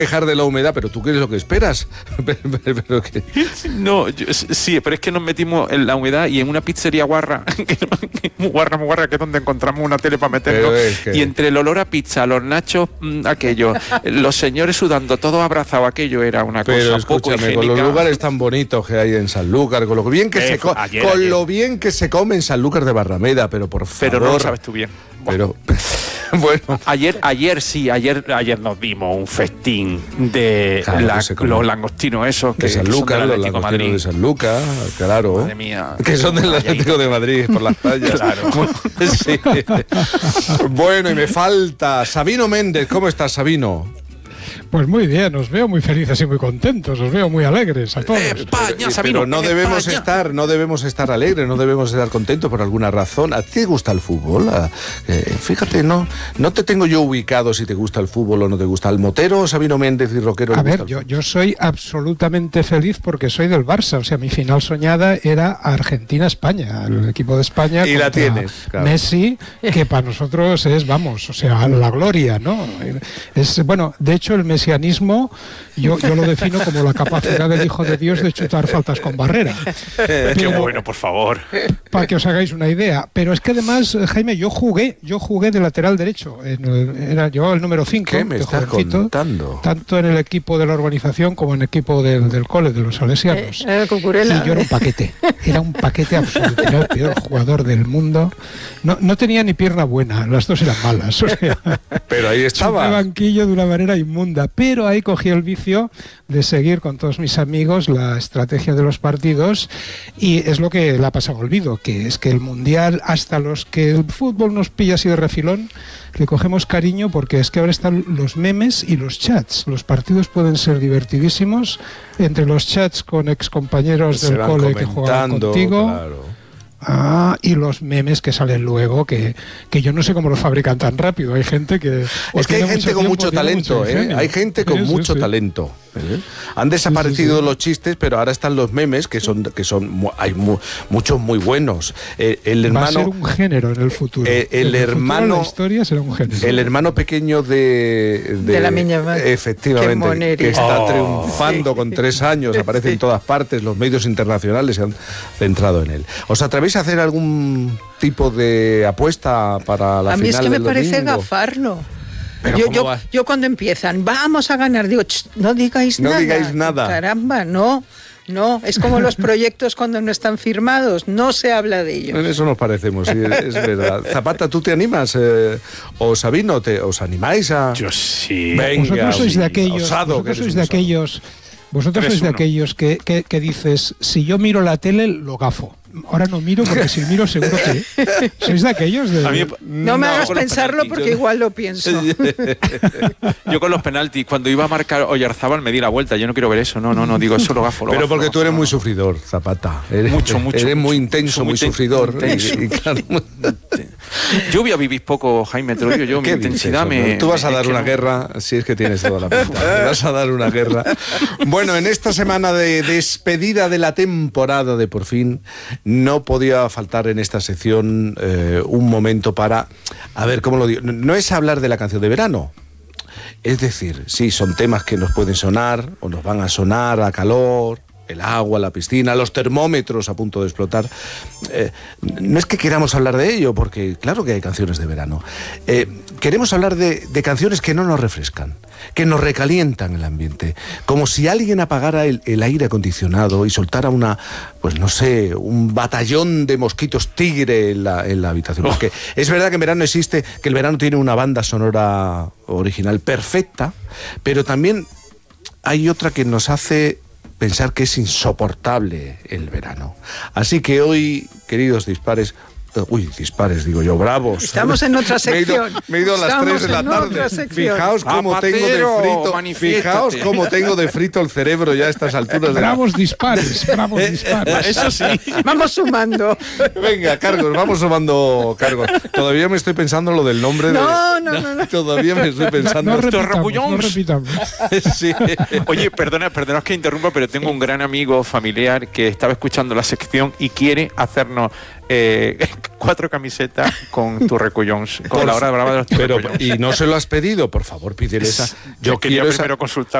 quejar de la humedad, pero ¿tú qué es lo que esperas? pero que... No, sí, pero es que nos metimos en la humedad y en una pizzería guarra, muy guarra, que es donde encontramos una tele para meternos, y entre el olor a pizza, los nachos, aquello, los señores sudando, todos abrazados, aquello era una cosa poco higiénica. Con los lugares tan bonitos que hay en Sanlúcar, con lo bien que lo bien que se come en Sanlúcar de Barrameda, pero por favor. Pero no lo sabes tú bien. Pero bueno, ayer nos dimos un festín de los langostinos esos de Sanlúcar, los langostinos de Sanlúcar, claro. Madre mía. Que son del Atlético de Madrid por las playas. Claro. Sí. Bueno, y me falta Sabino Méndez. ¿Cómo estás, Sabino? Pues muy bien, os veo muy felices y muy contentos, os veo muy alegres a todos. Pero no debemos estar alegres, no debemos estar contentos por alguna razón. ¿A ti te gusta el fútbol? Fíjate, no te tengo yo ubicado si te gusta el fútbol o no te gusta. ¿Al motero, Sabino Méndez y rockero? A ver, yo soy absolutamente feliz porque soy del Barça, o sea, mi final soñada era Argentina-España, el equipo de España. Y la tienes, claro. Messi, que para nosotros es, vamos, o sea, la gloria, ¿no? Es, bueno, de hecho el mesianismo yo lo defino como la capacidad del Hijo de Dios de chutar faltas con barrera. Qué bueno, por favor. Para que os hagáis una idea. Pero es que además, Jaime, yo jugué de lateral derecho. Llevaba el número 5. ¿Qué me estás contando? Tanto en el equipo de la urbanización como en el equipo del cole, de los salesianos. Cucurella. Y yo era un paquete absoluto. Era el peor jugador del mundo. No tenía ni pierna buena, las dos eran malas. O sea, pero ahí estaba. El banquillo de una manera inmunda. Pero ahí cogí el vicio de seguir con todos mis amigos la estrategia de los partidos, y es lo que le ha pasado olvido, que es que el Mundial, hasta los que el fútbol nos pilla así de refilón, le cogemos cariño, porque es que ahora están los memes y los chats. Los partidos pueden ser divertidísimos, entre los chats con excompañeros del cole que juegan contigo. Claro. Y los memes que salen luego, que yo no sé cómo los fabrican tan rápido. Hay gente que... Es que hay gente con mucho talento, hay gente con mucho talento. Han desaparecido los chistes, pero ahora están los memes, que son hay muchos muy buenos. El hermano, va a ser un género en el futuro. El hermano, la historia será un género. El hermano pequeño de la Miña Madre. Efectivamente, que está triunfando con 3 años, aparece en todas partes, los medios internacionales se han centrado en él. ¿Os atrevéis a hacer algún tipo de apuesta para la final del domingo? A mí es que me parece gafarlo. Yo cuando empiezan, vamos a ganar, digo, no digáis nada. No digáis nada. Caramba, no, es como los proyectos cuando no están firmados, no se habla de ellos. En eso nos parecemos, sí, es verdad. Zapata, ¿tú te animas? ¿O Sabino, os animáis a...? Yo sí. Venga, vosotros sois de aquellos... Vosotros sois de aquellos que dices, si yo miro la tele, lo gafo. Ahora no miro, porque si miro seguro que... ¿Sois de aquellos? No me hagas pensarlo, porque igual lo pienso. Yo con los penaltis, cuando iba a marcar Oyarzábal, me di la vuelta. Yo no quiero ver eso, no, digo, eso lo gafo. Pero porque tú eres muy sufridor, Zapata. Mucho. Eres muy intenso, muy sufridor. Y claro, yo voy a vivir poco, Jaime, te lo digo yo, mi intensidad me... Tú vas a dar una guerra, si es que tienes toda la pinta. Vas a dar una guerra. Bueno, en esta semana de despedida de la temporada de Por Fin, no podía faltar en esta sección un momento para, a ver, ¿cómo lo digo? No es hablar de la canción de verano. Es decir, sí, son temas que nos pueden sonar o nos van a sonar a calor, el agua, la piscina, los termómetros a punto de explotar. No es que queramos hablar de ello, porque claro que hay canciones de verano. Queremos hablar de canciones que no nos refrescan, que nos recalientan el ambiente, como si alguien apagara el aire acondicionado y soltara un batallón de mosquitos tigre en la habitación. Porque es verdad que en verano existe, que el verano tiene una banda sonora original perfecta, pero también hay otra que nos hace pensar que es insoportable el verano. Así que hoy, queridos dispares, digo yo, bravos. Estamos en otra sección. Me he ido a las 3 de la tarde. Fijaos cómo tengo de frito el cerebro ya a estas alturas. Bravos dispares. Eso sí. Vamos sumando. Venga, cargos, vamos sumando cargos. Todavía me estoy pensando lo del nombre. No. Todavía me estoy pensando. No repitamos. Sí. Oye, perdona que interrumpa, pero tengo un gran amigo familiar que estaba escuchando la sección y quiere hacernos 4 camisetas con tu recullons, con la hora brava de los Pero, y no se lo has pedido, por favor, pídele esa. Yo quería primero consultar